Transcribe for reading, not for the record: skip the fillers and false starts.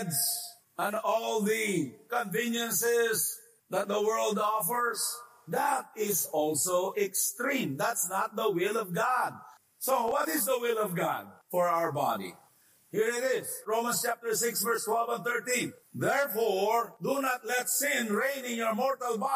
beds and all the conveniences that the world offers, that is also extreme. That's not the will of God. So what is the will of God for our body? Here it is, Romans chapter 6, verse 12 and 13. Therefore, do not let sin reign in your mortal body,